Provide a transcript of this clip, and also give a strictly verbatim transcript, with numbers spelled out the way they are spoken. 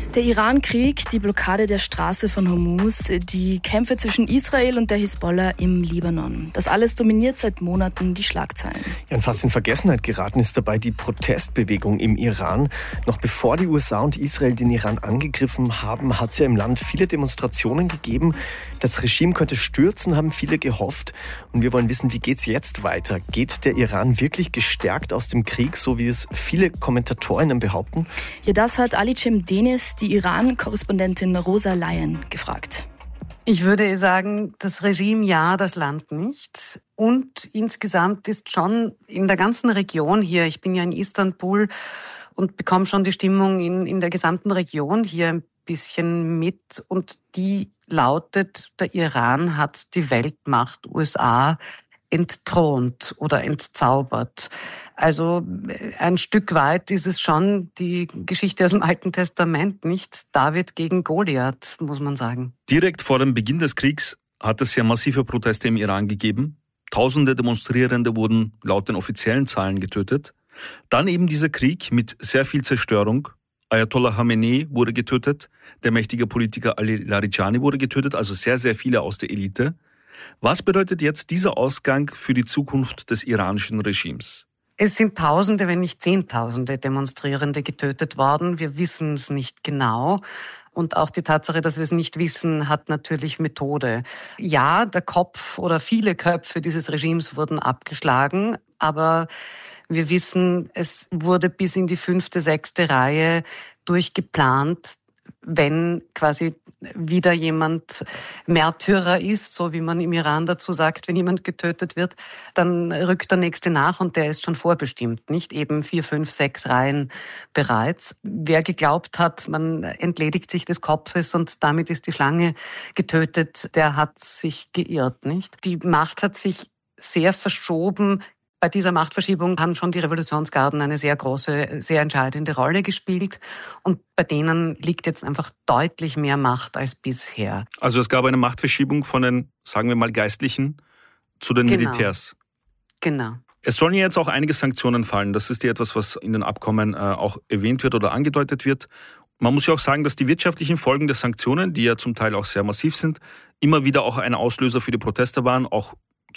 Der Iran-Krieg, die Blockade der Straße von Hormuz, die Kämpfe zwischen Israel und der Hisbollah im Libanon. Das alles dominiert seit Monaten die Schlagzeilen. Ja, und fast in Vergessenheit geraten ist dabei die Protestbewegung im Iran. Noch bevor die U S A und Israel den Iran angegriffen haben, hat es ja im Land viele Demonstrationen gegeben. Das Regime könnte stürzen, haben viele gehofft. Und wir wollen wissen, wie geht's jetzt weiter? Geht der Iran wirklich gestärkt aus dem Krieg, so wie es viele Kommentatorinnen behaupten? Ja, das hat Ali Cem-Deniz, die Iran-Korrespondentin Rosa Lyon, gefragt. Ich würde sagen, das Regime ja, das Land nicht. Und insgesamt ist schon in der ganzen Region hier, ich bin ja in Istanbul und bekomme schon die Stimmung in, in der gesamten Region hier ein bisschen mit. Und die lautet, der Iran hat die Weltmacht U S A entthront oder entzaubert. Also ein Stück weit ist es schon die Geschichte aus dem Alten Testament, nicht? David gegen Goliath, muss man sagen. Direkt vor dem Beginn des Kriegs hat es ja massive Proteste im Iran gegeben. Tausende Demonstrierende wurden laut den offiziellen Zahlen getötet. Dann eben dieser Krieg mit sehr viel Zerstörung. Ayatollah Khamenei wurde getötet, der mächtige Politiker Ali Larijani wurde getötet, also sehr, sehr viele aus der Elite. Was bedeutet jetzt dieser Ausgang für die Zukunft des iranischen Regimes? Es sind Tausende, wenn nicht Zehntausende Demonstrierende getötet worden. Wir wissen es nicht genau. Und auch die Tatsache, dass wir es nicht wissen, hat natürlich Methode. Ja, der Kopf oder viele Köpfe dieses Regimes wurden abgeschlagen, aber wir wissen, es wurde bis in die fünfte, sechste Reihe durchgeplant, wenn quasi wieder jemand Märtyrer ist, so wie man im Iran dazu sagt, wenn jemand getötet wird, dann rückt der Nächste nach und der ist schon vorbestimmt, nicht eben vier, fünf, sechs Reihen bereits. Wer geglaubt hat, man entledigt sich des Kopfes und damit ist die Schlange getötet, der hat sich geirrt, nicht? Die Macht hat sich sehr verschoben. Bei dieser Machtverschiebung haben schon die Revolutionsgarden eine sehr große, sehr entscheidende Rolle gespielt. Und bei denen liegt jetzt einfach deutlich mehr Macht als bisher. Also es gab eine Machtverschiebung von den, sagen wir mal, Geistlichen zu den Genau. Militärs. Genau. Es sollen ja jetzt auch einige Sanktionen fallen. Das ist ja etwas, was in den Abkommen äh, auch erwähnt wird oder angedeutet wird. Man muss ja auch sagen, dass die wirtschaftlichen Folgen der Sanktionen, die ja zum Teil auch sehr massiv sind, immer wieder auch ein Auslöser für die Proteste waren, auch